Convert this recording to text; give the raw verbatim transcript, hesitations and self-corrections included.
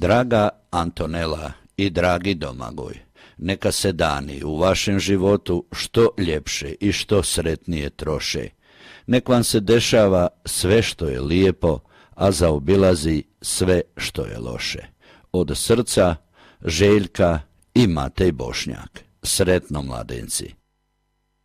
Draga Antonela i dragi Domagoj, neka se dani u vašem životu što ljepše i što sretnije troše. Nek vam se dešava sve što je lijepo, a zaobilazi sve što je loše. Od srca Željka i Matej Bošnjak. Sretno, mladenci!